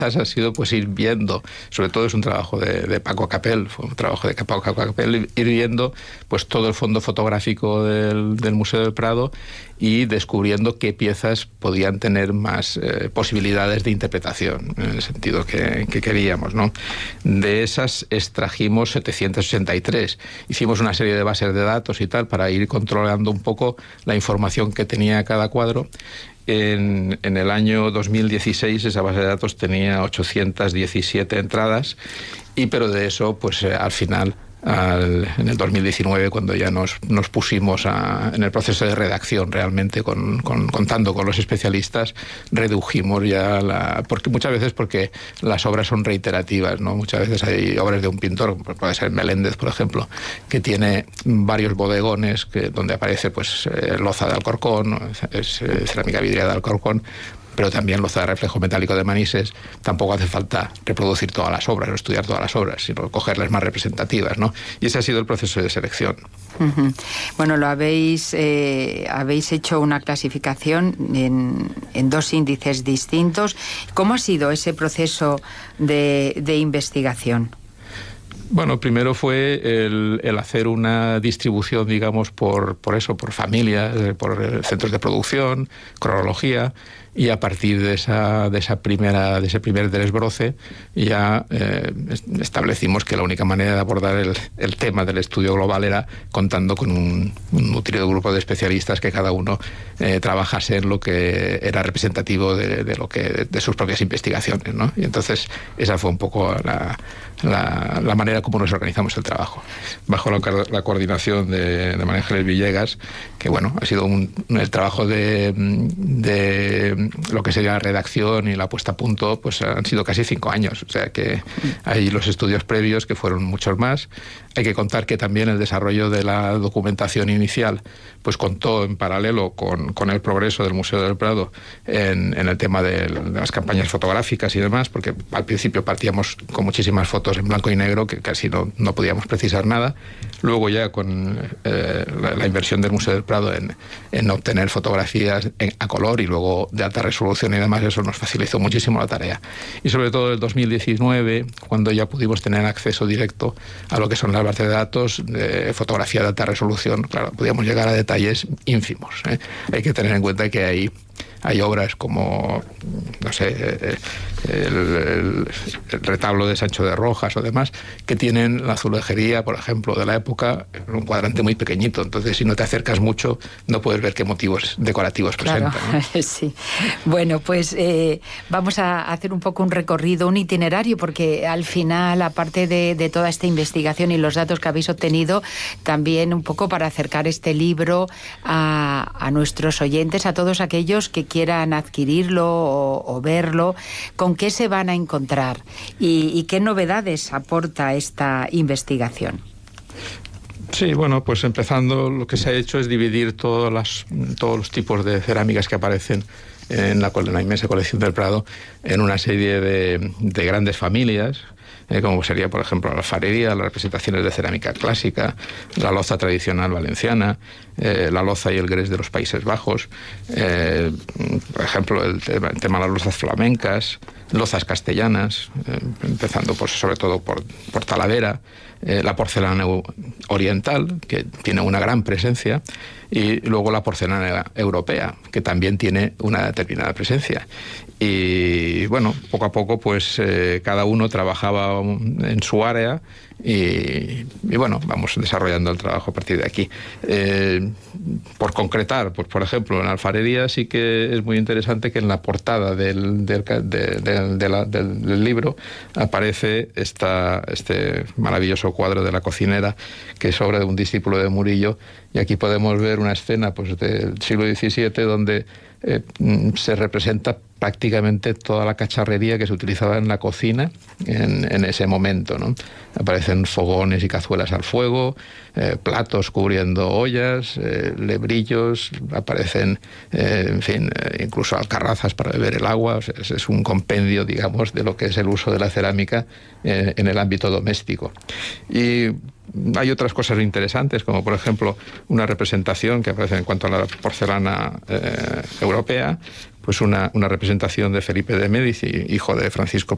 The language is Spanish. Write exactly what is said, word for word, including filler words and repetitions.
ha sido pues ir viendo, sobre todo es un trabajo de, de Paco Capel, fue un trabajo de Paco Capel, ir viendo pues todo el fondo fotográfico del, del Museo del Prado y descubriendo qué piezas podían tener más eh, posibilidades de interpretación, en el sentido que, que queríamos, ¿no? De esas extrajimos setecientos ochenta y tres, hicimos una serie de bases de datos y tal para ir controlando un poco la información que tenía cada cuadro. En, en el año dos mil dieciséis esa base de datos tenía ochocientas diecisiete entradas, y pero de eso pues eh, al final Al, en el dos mil diecinueve, cuando ya nos, nos pusimos a, en el proceso de redacción realmente, con, con, contando con los especialistas, redujimos ya la... porque muchas veces porque las obras son reiterativas, ¿no? Muchas veces hay obras de un pintor, puede ser Meléndez, por ejemplo, que tiene varios bodegones que, donde aparece pues eh, loza de Alcorcón, es, eh, cerámica vidriada de Alcorcón, pero también loza de reflejo metálico de Manises. Tampoco hace falta reproducir todas las obras o estudiar todas las obras, sino cogerlas más representativas, ¿no? Y ese ha sido el proceso de selección. Uh-huh. Bueno, lo habéis eh, habéis hecho una clasificación en, en dos índices distintos. ¿Cómo ha sido ese proceso de, de investigación? Bueno, primero fue el, el hacer una distribución, digamos, por, por eso, por familias, por centros de producción, cronología, y a partir de esa, de esa primera, de ese primer desbroce ya eh, establecimos que la única manera de abordar el, el tema del estudio global era contando con un, un nutrido grupo de especialistas que cada uno eh, trabajase en lo que era representativo de, de lo que de sus propias investigaciones, ¿no? Y entonces esa fue un poco la, la, la manera como nos organizamos el trabajo, bajo la, la coordinación de, de María Ángeles Villegas, que bueno, ha sido un, el trabajo de, de lo que sería la redacción y la puesta a punto, pues han sido casi cinco años. O sea que hay los estudios previos que fueron muchos más. Hay que contar que también el desarrollo de la documentación inicial pues contó en paralelo con, con el progreso del Museo del Prado en, en el tema de, de las campañas fotográficas y demás, porque al principio partíamos con muchísimas fotos en blanco y negro que casi no, no podíamos precisar nada. Luego ya con eh, la, la inversión del Museo del Prado en, en obtener fotografías en, a color y luego de alta resolución y demás, eso nos facilitó muchísimo la tarea. Y sobre todo el dos mil diecinueve, cuando ya pudimos tener acceso directo a lo que son las bases de datos de fotografía de alta resolución, claro, podíamos llegar a detalles ínfimos, ¿eh? Hay que tener en cuenta que hay Hay obras como, no sé, el, el, el retablo de Sancho de Rojas o demás, que tienen la azulejería, por ejemplo, de la época, en un cuadrante muy pequeñito. Entonces, si no te acercas mucho, no puedes ver qué motivos decorativos claro, presentan, ¿no? Sí. Bueno, pues eh, vamos a hacer un poco un recorrido, un itinerario, porque al final, aparte de, de toda esta investigación y los datos que habéis obtenido, también un poco para acercar este libro a, a nuestros oyentes, a todos aquellos que quieran adquirirlo o, o verlo, ¿con qué se van a encontrar? ¿Y, y qué novedades aporta esta investigación? Sí, bueno, pues empezando, lo que se ha hecho es dividir todas las, todos los tipos de cerámicas que aparecen en la, en la inmensa colección del Prado en una serie de, de grandes familias, eh, como sería, por ejemplo, la alfarería, las representaciones de cerámica clásica, la loza tradicional valenciana, eh, la loza y el grés de los Países Bajos, eh, por ejemplo, el tema, el tema de las lozas flamencas, lozas castellanas, eh, empezando pues, sobre todo por, por Talavera, eh, la porcelana oriental, que tiene una gran presencia, y luego la porcelana europea, que también tiene una determinada presencia. Y bueno, poco a poco pues eh, cada uno trabajaba en su área y, y bueno, vamos desarrollando el trabajo a partir de aquí. Eh, por concretar, pues por ejemplo, en alfarería sí que es muy interesante que en la portada del, del, de, de, de la, del, del libro aparece esta, este maravilloso cuadro de la cocinera, que es obra de un discípulo de Murillo, y aquí podemos ver una escena pues del siglo diecisiete donde eh, se representa prácticamente toda la cacharrería que se utilizaba en la cocina en, en ese momento, ¿no? Aparecen fogones y cazuelas al fuego, eh, platos cubriendo ollas, eh, lebrillos, aparecen, eh, en fin, eh, incluso alcarrazas para beber el agua. O sea, es, es un compendio, digamos, de lo que es el uso de la cerámica eh, en el ámbito doméstico. Y hay otras cosas interesantes, como por ejemplo una representación que aparece en cuanto a la porcelana eh, europea, pues una, una representación de Felipe de Médici, hijo de Francisco